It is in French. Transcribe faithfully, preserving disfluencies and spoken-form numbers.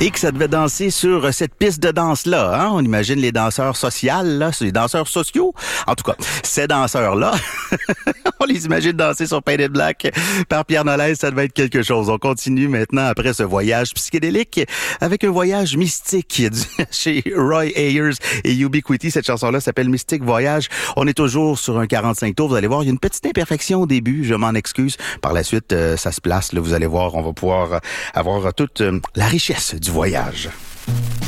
Et que ça devait danser sur cette piste de danse-là. Hein? On imagine les danseurs sociaux, là, c'est les danseurs sociaux. En tout cas, ces danseurs-là, on les imagine danser sur Painted Black par Pierre Nolès, ça devait être quelque chose. On continue maintenant après ce voyage psychédélique avec un voyage mystique chez Roy Ayers et Ubiquity. Cette chanson-là s'appelle Mystique Voyage. On est toujours sur un quarante-cinq tours. Vous allez voir, il y a une petite imperfection au début. Je m'en excuse. Par la suite, euh, ça se place. Là, vous allez voir, on va pouvoir avoir toute euh, la richesse du voyage.